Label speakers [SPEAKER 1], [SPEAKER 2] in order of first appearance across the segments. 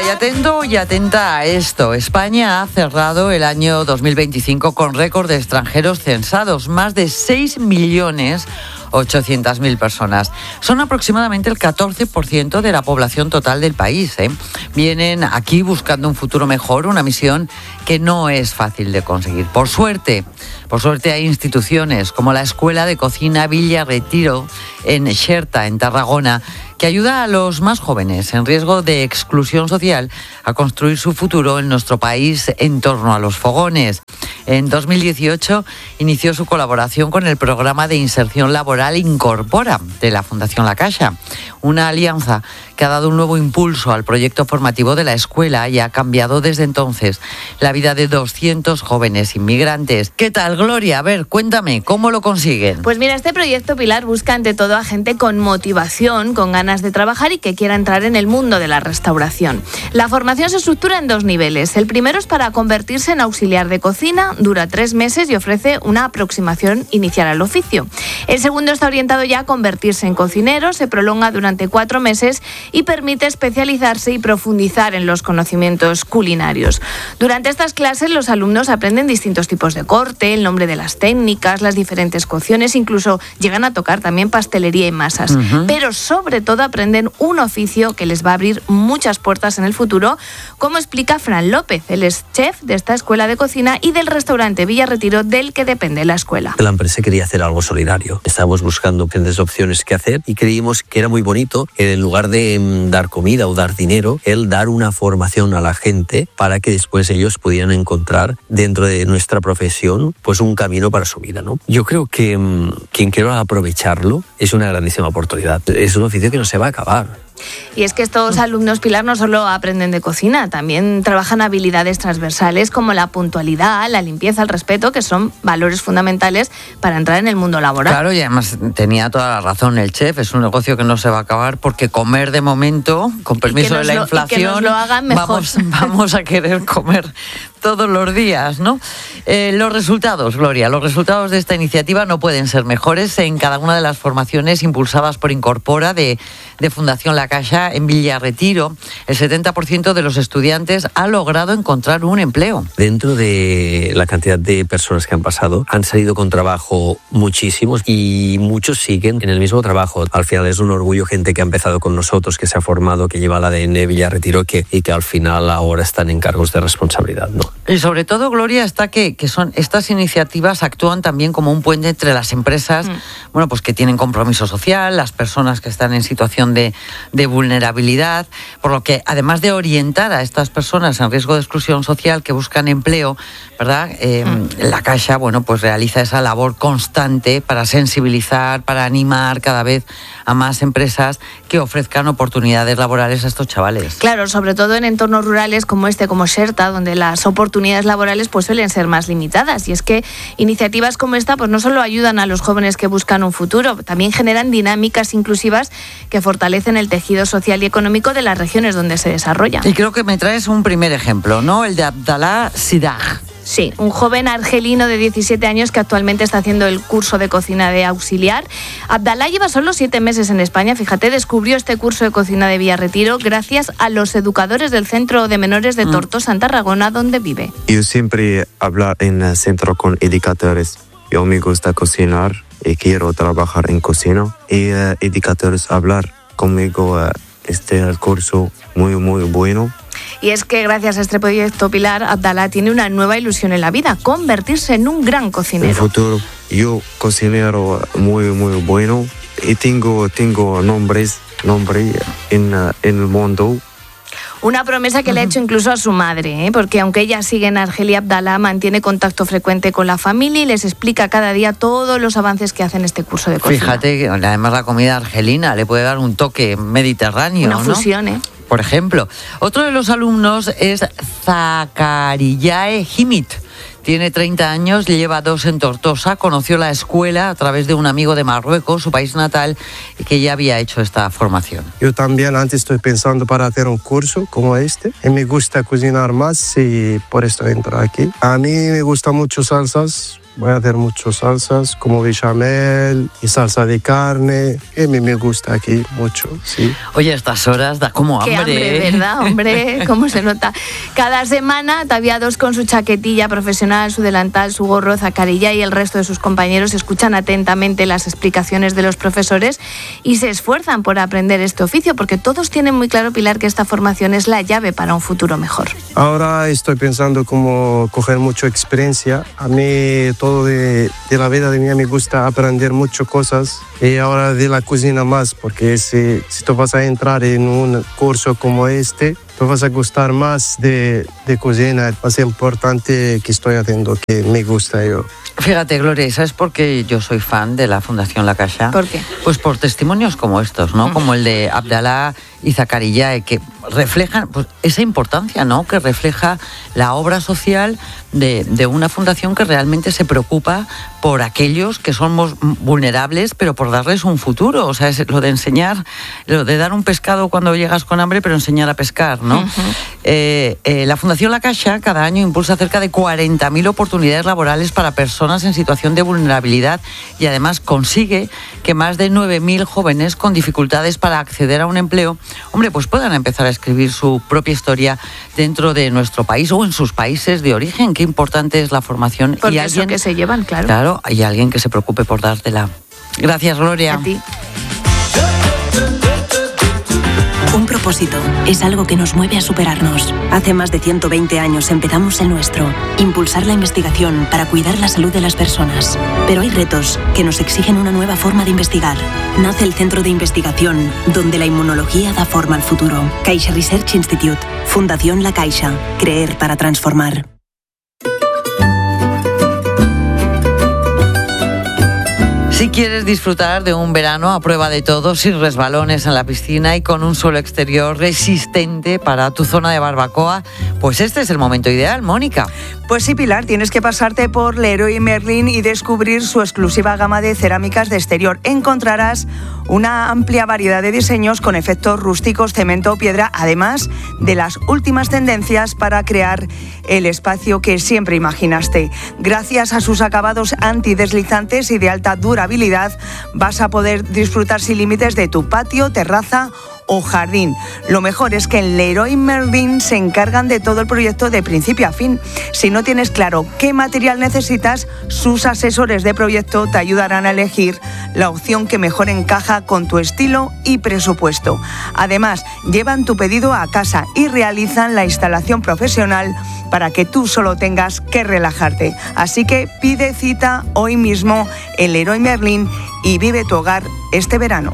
[SPEAKER 1] y atento y atenta a esto. España ha cerrado el año 2025 con récord de extranjeros censados, más de 6.800.000 personas. Son aproximadamente el 14% de la población total del país. Vienen aquí buscando un futuro mejor, una misión que no es fácil de conseguir. Por suerte hay instituciones como la Escuela de Cocina Villa Retiro en Xerta, en Tarragona, que ayuda a los más jóvenes en riesgo de exclusión social a construir su futuro en nuestro país en torno a los fogones. En 2018 inició su colaboración con el programa de inserción laboral Incorpora de la Fundación La Caixa, una alianza que ha dado un nuevo impulso al proyecto formativo de la escuela y ha cambiado desde entonces la vida de 200 jóvenes inmigrantes. ¿Qué tal, Gloria? A ver, cuéntame, ¿cómo lo consiguen?
[SPEAKER 2] Pues mira, este proyecto, Pilar, busca ante todo a gente con motivación, con ganas de trabajar y que quiera entrar en el mundo de la restauración. La formación se estructura en 2 niveles. El primero es para convertirse en auxiliar de cocina, dura 3 meses y ofrece una aproximación inicial al oficio. El segundo está orientado ya a convertirse en cocinero, se prolonga durante 4 meses y permite especializarse y profundizar en los conocimientos culinarios. Durante estas clases los alumnos aprenden distintos tipos de corte, el nombre de las técnicas, las diferentes cocciones, incluso llegan a tocar también pastelería y masas. Pero sobre todo aprenden un oficio que les va a abrir muchas puertas en el futuro, como explica Fran López. Él es chef de esta escuela de cocina y del restaurante Villa Retiro, del que depende la escuela.
[SPEAKER 3] La empresa quería hacer algo solidario. Estábamos buscando diferentes opciones que hacer y creímos que era muy bonito, en lugar de dar comida o dar dinero, el dar una formación a la gente para que después ellos pudieran encontrar dentro de nuestra profesión pues un camino para su vida, ¿no? Yo creo que quien quiera aprovecharlo es una grandísima oportunidad. Es un oficio que no se va a acabar.
[SPEAKER 2] Y es que estos alumnos, Pilar, no solo aprenden de cocina, también trabajan habilidades transversales como la puntualidad, la limpieza, el respeto, que son valores fundamentales para entrar en el mundo laboral.
[SPEAKER 1] Claro, y además tenía toda la razón el chef, es un negocio que no se va a acabar porque comer de momento, con permiso de la inflación,
[SPEAKER 2] y que nos lo hagan mejor.
[SPEAKER 1] Vamos a querer comer todos los días, ¿no? Los resultados, Gloria, los resultados de esta iniciativa no pueden ser mejores en cada una de las formaciones impulsadas por Incorpora de Fundación La Caixa en Villa Retiro. El 70% de los estudiantes ha logrado encontrar un empleo.
[SPEAKER 3] Dentro de la cantidad de personas que han pasado, han salido con trabajo muchísimos y muchos siguen en el mismo trabajo. Al final es un orgullo gente que ha empezado con nosotros, que se ha formado, que lleva el ADN Villa Retiro y que al final ahora están en cargos de responsabilidad, ¿no?
[SPEAKER 1] Y sobre todo, Gloria, está que son estas iniciativas actúan también como un puente entre las empresas, bueno, pues que tienen compromiso social, las personas que están en situación de vulnerabilidad, por lo que además de orientar a estas personas en riesgo de exclusión social que buscan empleo, ¿verdad? La Caixa, bueno, pues realiza esa labor constante para sensibilizar, para animar cada vez a más empresas que ofrezcan oportunidades laborales a estos chavales.
[SPEAKER 2] Claro, sobre todo en entornos rurales como como Xerta, donde las oportunidades laborales pues suelen ser más limitadas. Y es que iniciativas como esta pues no solo ayudan a los jóvenes que buscan un futuro, también generan dinámicas inclusivas que fortalecen el tejido social y económico de las regiones donde se desarrolla.
[SPEAKER 1] Y creo que me traes un primer ejemplo, ¿no? El de Abdallah Sidag.
[SPEAKER 2] Sí, un joven argelino de 17 años que actualmente está haciendo el curso de cocina de auxiliar. Abdallah lleva solo 7 meses en España, fíjate, descubrió este curso de cocina de Villa Retiro gracias a los educadores del Centro de Menores de Tortosa, en Tarragona, donde vive.
[SPEAKER 4] Yo siempre hablo en el centro con educadores. Yo me gusta cocinar y quiero trabajar en cocina. Y educadores hablar conmigo, el curso muy bueno.
[SPEAKER 2] Y es que gracias a este proyecto, Pilar, Abdallah tiene una nueva ilusión en la vida, convertirse en un gran cocinero.
[SPEAKER 4] En el futuro, yo cocinero muy bueno y tengo nombre en el mundo.
[SPEAKER 2] Una promesa que le ha hecho incluso a su madre, porque aunque ella sigue en Argelia, Abdallah mantiene contacto frecuente con la familia y les explica cada día todos los avances que hace en este curso de cocina.
[SPEAKER 1] Fíjate que además la comida argelina le puede dar un toque mediterráneo,
[SPEAKER 2] una fusión, ¿no?
[SPEAKER 1] Por ejemplo, otro de los alumnos es Zakariyae Himit. Tiene 30 años, lleva 2 en Tortosa, conoció la escuela a través de un amigo de Marruecos, su país natal, que ya había hecho esta formación.
[SPEAKER 5] Yo también antes estoy pensando para hacer un curso como este y me gusta cocinar más y por esto entro aquí. A mí me gustan mucho salsas, Voy a hacer muchas salsas como bechamel y salsa de carne. Y me gusta aquí mucho, sí.
[SPEAKER 1] Oye, a estas horas da como hambre.
[SPEAKER 2] Qué hambre, ¿verdad? Hombre, cómo se nota. Cada semana, Taviados con su chaquetilla profesional, su delantal, su gorro, Zacarilla y el resto de sus compañeros escuchan atentamente las explicaciones de los profesores y se esfuerzan por aprender este oficio, porque todos tienen muy claro, Pilar, que esta formación es la llave para un futuro mejor.
[SPEAKER 5] Ahora estoy pensando cómo coger mucha experiencia. A mí todo de la vida de mí me gusta aprender muchas cosas y ahora de la cocina más, porque si tú vas a entrar en un curso como este, tú vas a gustar más de cocina. Es más importante que estoy haciendo, que me gusta yo.
[SPEAKER 1] Fíjate, Gloria, ¿sabes por qué yo soy fan de la Fundación La Caixa?
[SPEAKER 2] ¿Por qué?
[SPEAKER 1] Pues por testimonios como estos, ¿no? Como el de Abdalá y Zacarilla, que reflejan pues, esa importancia, ¿no? Que refleja la obra social de una fundación que realmente se preocupa por aquellos que somos vulnerables, pero por darles un futuro. O sea, es lo de enseñar, lo de dar un pescado cuando llegas con hambre, pero enseñar a pescar, ¿no? La Fundación La Caixa cada año impulsa cerca de 40.000 oportunidades laborales para personas en situación de vulnerabilidad y además consigue que más de 9.000 jóvenes con dificultades para acceder a un empleo, hombre, pues puedan empezar a escribir su propia historia dentro de nuestro país o en sus países de origen. Qué importante es la formación.
[SPEAKER 2] Porque
[SPEAKER 1] y alguien
[SPEAKER 2] eso que se llevan, claro.
[SPEAKER 1] Claro, hay alguien que se preocupe por dártela. Gracias, Gloria.
[SPEAKER 2] A ti.
[SPEAKER 6] Un propósito es algo que nos mueve a superarnos. Hace más de 120 años empezamos el nuestro, impulsar la investigación para cuidar la salud de las personas. Pero hay retos que nos exigen una nueva forma de investigar. Nace el Centro de Investigación, donde la inmunología da forma al futuro. Caixa Research Institute, Fundación La Caixa. Creer para transformar.
[SPEAKER 1] Si quieres disfrutar de un verano a prueba de todo, sin resbalones en la piscina y con un suelo exterior resistente para tu zona de barbacoa, pues este es el momento ideal, Mónica.
[SPEAKER 7] Pues sí, Pilar, tienes que pasarte por Leroy Merlin y descubrir su exclusiva gama de cerámicas de exterior. Encontrarás una amplia variedad de diseños con efectos rústicos, cemento o piedra, además de las últimas tendencias para crear el espacio que siempre imaginaste. Gracias a sus acabados antideslizantes y de alta durabilidad, vas a poder disfrutar sin límites de tu patio, terraza o jardín. Lo mejor es que en Leroy Merlin se encargan de todo el proyecto de principio a fin. Si no tienes claro qué material necesitas, sus asesores de proyecto te ayudarán a elegir la opción que mejor encaja con tu estilo y presupuesto. Además, llevan tu pedido a casa y realizan la instalación profesional para que tú solo tengas que relajarte. Así que pide cita hoy mismo en Leroy Merlin y vive tu hogar este verano.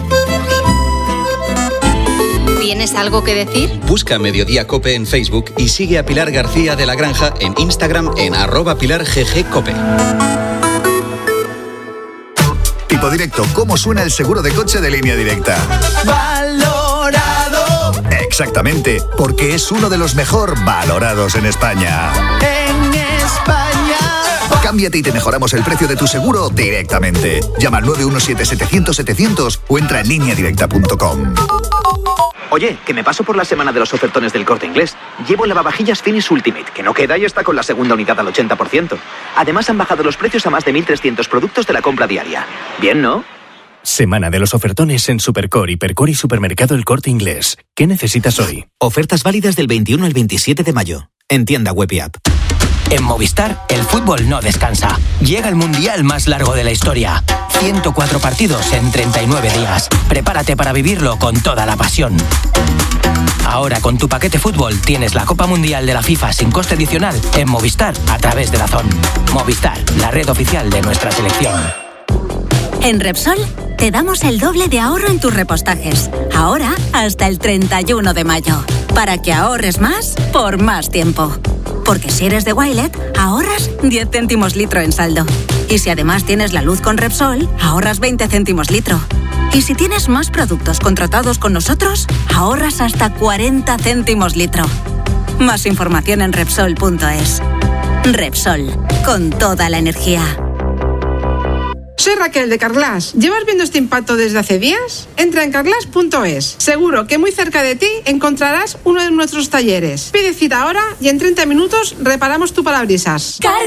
[SPEAKER 8] ¿Tienes algo que decir?
[SPEAKER 9] Busca Mediodía Cope en Facebook y sigue a Pilar García de la Granja en Instagram en @PilarGGCope.
[SPEAKER 10] Tipo Directo, ¿cómo suena el seguro de coche de Línea Directa?
[SPEAKER 11] ¡Valorado!
[SPEAKER 10] Exactamente, porque es uno de los mejor valorados en España.
[SPEAKER 11] ¡En España!
[SPEAKER 10] Cámbiate y te mejoramos el precio de tu seguro directamente. Llama al 917-700-700 o entra en lineadirecta.com.
[SPEAKER 12] Oye, que me paso por la semana de los ofertones del Corte Inglés. Llevo el lavavajillas Finish Ultimate, que no queda y está con la segunda unidad al 80%. Además han bajado los precios a más de 1.300 productos de la compra diaria. Bien, ¿no?
[SPEAKER 13] Semana de los ofertones en Supercore, Hipercore y Supermercado El Corte Inglés. ¿Qué necesitas hoy?
[SPEAKER 14] Ofertas válidas del 21 al 27 de mayo. En tienda web y app.
[SPEAKER 15] En Movistar, el fútbol no descansa. Llega el mundial más largo de la historia. 104 partidos en 39 días. Prepárate para vivirlo con toda la pasión. Ahora con tu paquete fútbol tienes la Copa Mundial de la FIFA sin coste adicional en Movistar a través de DAZN. Movistar, la red oficial de nuestra selección.
[SPEAKER 16] En Repsol te damos el doble de ahorro en tus repostajes. Ahora hasta el 31 de mayo. Para que ahorres más por más tiempo. Porque si eres de Wilet, ahorras 10 céntimos litro en saldo. Y si además tienes la luz con Repsol, ahorras 20 céntimos litro. Y si tienes más productos contratados con nosotros, ahorras hasta 40 céntimos litro. Más información en Repsol.es. Repsol, con toda la energía.
[SPEAKER 17] Soy Raquel de Carglass. ¿Llevas viendo este impacto desde hace días? Entra en carglass.es. Seguro que muy cerca de ti encontrarás uno de nuestros talleres. Pide cita ahora y en 30 minutos reparamos tu parabrisas.
[SPEAKER 18] Carglass